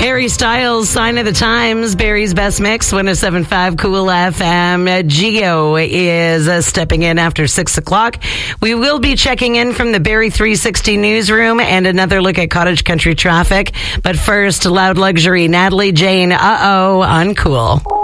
Harry Styles, Sign of the Times, Barry's Best Mix, 107.5 Cool FM. Geo is stepping in after 6 o'clock. We will be checking in from the Barry 360 newsroom and another look at cottage country traffic. But first, Loud Luxury, Natalie Jane, on Cool.